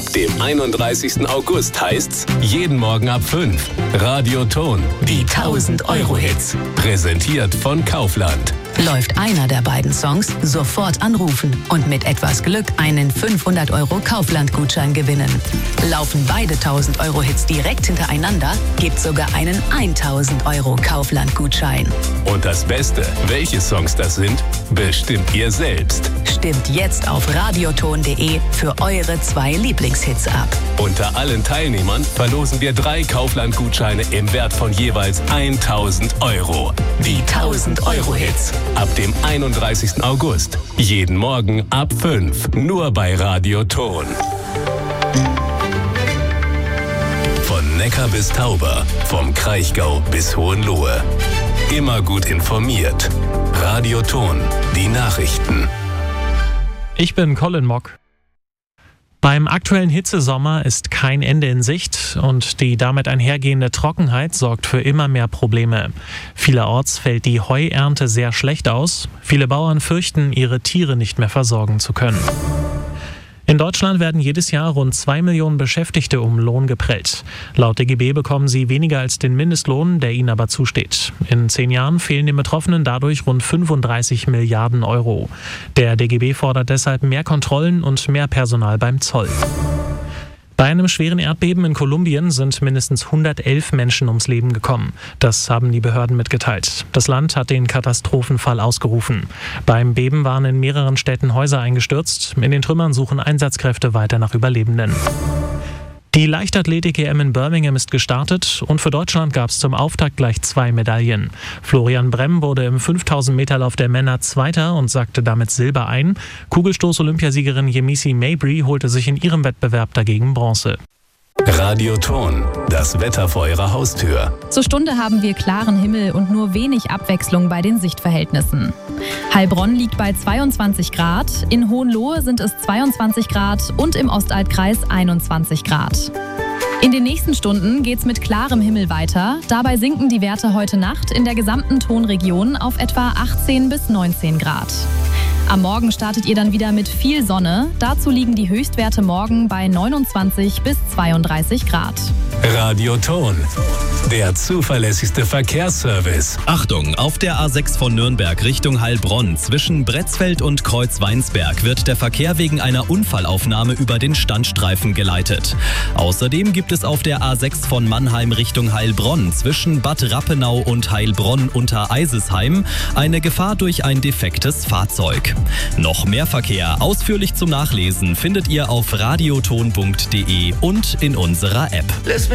Ab dem 31. August heißt's jeden Morgen ab 5. Radioton, die 1000-Euro-Hits. Präsentiert von Kaufland. Läuft einer der beiden Songs, sofort anrufen und mit etwas Glück einen 500-Euro Kaufland-Gutschein gewinnen. Laufen beide 1000-Euro-Hits direkt hintereinander, gibt's sogar einen 1000-Euro Kaufland-Gutschein. Und das Beste, welche Songs das sind, bestimmt ihr selbst. Stimmt jetzt auf radioton.de für eure 2 Lieblingshits ab. Unter allen Teilnehmern verlosen wir 3 Kaufland-Gutscheine im Wert von jeweils 1000 Euro. Die 1000-Euro-Hits. Ab dem 31. August. Jeden Morgen ab 5. Nur bei Radioton. Von Neckar bis Tauber. Vom Kraichgau bis Hohenlohe. Immer gut informiert. Radioton. Die Nachrichten. Ich bin Colin Mock. Beim aktuellen Hitzesommer ist kein Ende in Sicht und die damit einhergehende Trockenheit sorgt für immer mehr Probleme. Vielerorts fällt die Heuernte sehr schlecht aus. Viele Bauern fürchten, ihre Tiere nicht mehr versorgen zu können. In Deutschland werden jedes Jahr rund 2 Millionen Beschäftigte um Lohn geprellt. Laut DGB bekommen sie weniger als den Mindestlohn, der ihnen aber zusteht. In 10 Jahren fehlen den Betroffenen dadurch rund 35 Milliarden Euro. Der DGB fordert deshalb mehr Kontrollen und mehr Personal beim Zoll. Bei einem schweren Erdbeben in Kolumbien sind mindestens 111 Menschen ums Leben gekommen. Das haben die Behörden mitgeteilt. Das Land hat den Katastrophenfall ausgerufen. Beim Beben waren in mehreren Städten Häuser eingestürzt. In den Trümmern suchen Einsatzkräfte weiter nach Überlebenden. Die Leichtathletik-EM in Birmingham ist gestartet und für Deutschland gab es zum Auftakt gleich 2 Medaillen. Florian Bremm wurde im 5000-Meter-Lauf der Männer Zweiter und sackte damit Silber ein. Kugelstoß-Olympiasiegerin Yemisi Mabry holte sich in ihrem Wettbewerb dagegen Bronze. Radioton, das Wetter vor Ihrer Haustür. Zur Stunde haben wir klaren Himmel und nur wenig Abwechslung bei den Sichtverhältnissen. Heilbronn liegt bei 22 Grad, in Hohenlohe sind es 22 Grad und im Ostalbkreis 21 Grad. In den nächsten Stunden geht's mit klarem Himmel weiter. Dabei sinken die Werte heute Nacht in der gesamten Tonregion auf etwa 18 bis 19 Grad. Am Morgen startet ihr dann wieder mit viel Sonne. Dazu liegen die Höchstwerte morgen bei 29 bis 32 Grad. Radioton, der zuverlässigste Verkehrsservice. Achtung, auf der A6 von Nürnberg Richtung Heilbronn zwischen Bretzfeld und Kreuzweinsberg wird der Verkehr wegen einer Unfallaufnahme über den Standstreifen geleitet. Außerdem gibt es auf der A6 von Mannheim Richtung Heilbronn zwischen Bad Rappenau und Heilbronn unter Eisesheim eine Gefahr durch ein defektes Fahrzeug. Noch mehr Verkehr ausführlich zum Nachlesen findet ihr auf radioton.de und in unserer App.